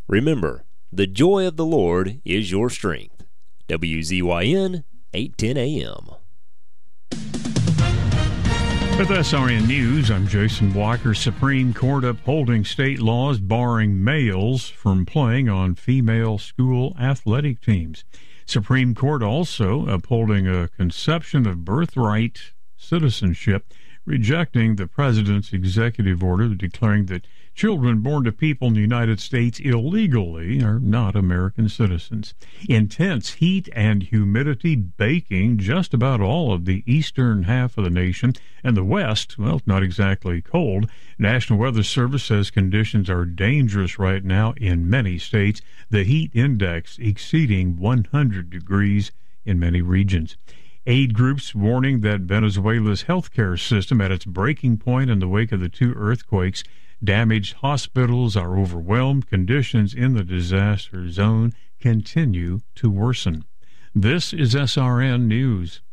Remember, the joy of the Lord is your strength. WZYN 810 AM. With SRN News, I'm Jason Walker. Supreme Court upholding state laws barring males from playing on female school athletic teams. Supreme Court also upholding a conception of birthright citizenship, rejecting the president's executive order declaring that children born to people in the United States illegally are not American citizens. Intense heat and humidity baking just about all of the eastern half of the nation, and the west, well, not exactly cold. National Weather Service says conditions are dangerous right now in many states, the heat index exceeding 100 degrees in many regions. Aid groups warning that Venezuela's healthcare system at its breaking point in the wake of the two earthquakes. Damaged hospitals are overwhelmed. Conditions in the disaster zone continue to worsen. This is SRN News.